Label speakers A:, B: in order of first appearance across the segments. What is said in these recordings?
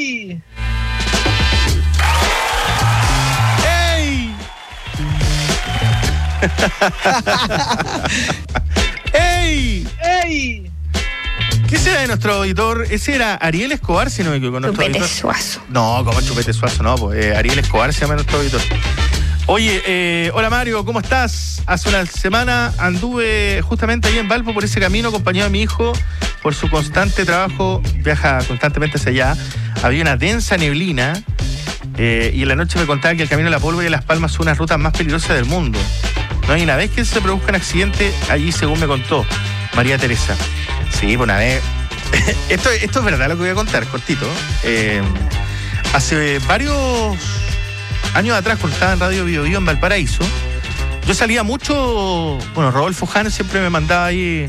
A: ¡Ey!
B: ¡Ey! ¡Ey!
A: ¡Ey!
B: ¿Qué será de nuestro auditor? Ese era Ariel Escobar, si no me equivoco.
C: Chupete Suazo.
B: No, como Chupete Suazo, no, pues Ariel Escobar se llama nuestro auditor. Oye, hola Mario, ¿cómo estás? Hace una semana anduve justamente ahí en Valpo por ese camino acompañado de mi hijo por su constante trabajo, viaja constantemente hacia allá. Había una densa neblina y en la noche me contaba que el camino de la Pólvora y Las Palmas son unas rutas más peligrosas del mundo. No hay una vez que se produzca un accidente allí, según me contó María Teresa. Sí, pues una vez. Esto es verdad lo que voy a contar, cortito. Hace varios años atrás, cuando estaba en Radio Bio Bio en Valparaíso, yo salía mucho. Bueno, Rodolfo Hahn siempre me mandaba ahí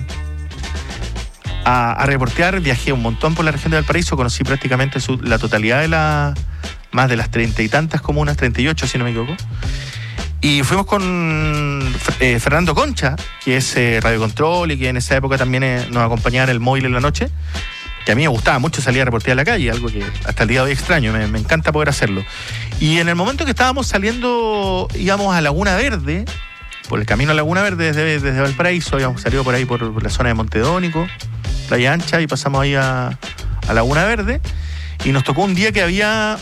B: a reportear. Viajé un montón por la región de Valparaíso, conocí prácticamente la totalidad de más de las 30 y tantas comunas, 38 si no me equivoco. Y fuimos con Fernando Concha, que es Radio Control y que en esa época también nos acompañaba en el móvil en la noche, que a mí me gustaba mucho salir a reportear a la calle, algo que hasta el día de hoy extraño, me encanta poder hacerlo. Y en el momento que estábamos saliendo, íbamos a Laguna Verde, por el camino a Laguna Verde desde Valparaíso, habíamos salido por ahí por la zona de Montedónico, Playa Ancha, y pasamos ahí a Laguna Verde, y nos tocó un día que había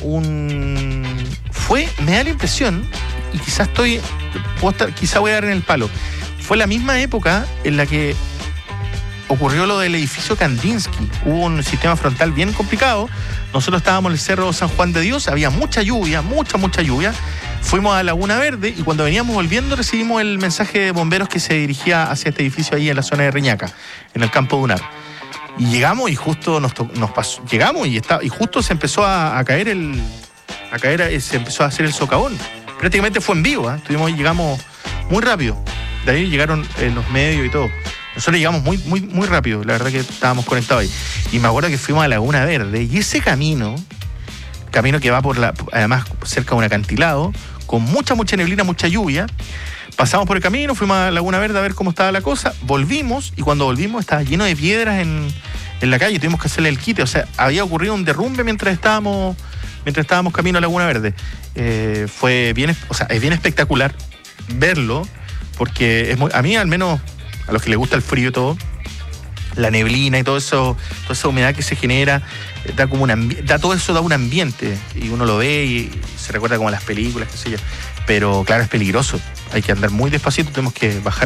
B: me da la impresión, y quizá voy a dar en el palo. Fue la misma época en la que ocurrió lo del edificio Kandinsky. Hubo un sistema frontal bien complicado. Nosotros estábamos en el Cerro San Juan de Dios, había mucha lluvia, mucha lluvia. Fuimos a Laguna Verde y cuando veníamos volviendo recibimos el mensaje de bomberos que se dirigía hacia este edificio ahí en la zona de Reñaca, en el campo Dunar. Y llegamos y justo nos pasó. Llegamos y justo se empezó a caer se empezó a hacer el socavón. Prácticamente fue en vivo, llegamos muy rápido. De ahí llegaron los medios y todo. Nosotros llegamos muy rápido, la verdad que estábamos conectados ahí. Y me acuerdo que fuimos a Laguna Verde y ese camino que va además cerca de un acantilado, con mucha neblina, mucha lluvia. Pasamos por el camino, fuimos a Laguna Verde a ver cómo estaba la cosa, volvimos y cuando volvimos estaba lleno de piedras en la calle, tuvimos que hacerle el quite, o sea, había ocurrido un derrumbe mientras estábamos camino a Laguna Verde. Es bien espectacular verlo, porque a mí al menos, a los que les gusta el frío y todo, la neblina y todo eso, toda esa humedad que se genera, todo eso da un ambiente, y uno lo ve y se recuerda como a las películas, qué sé yo. Pero claro, es peligroso, hay que andar muy despacito, tenemos que bajar